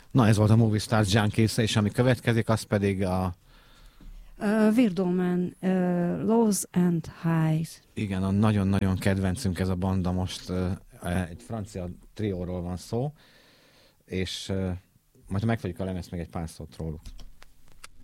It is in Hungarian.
Na, ez volt a Movie Stars Junkies, és ami következik, az pedig a... Weird Omen, Lows and Highs. Igen, a nagyon-nagyon kedvencünk ez a banda most. Egy francia trióról van szó, és majd ha megfogjuk a lemezt, meg egy pár szót róluk.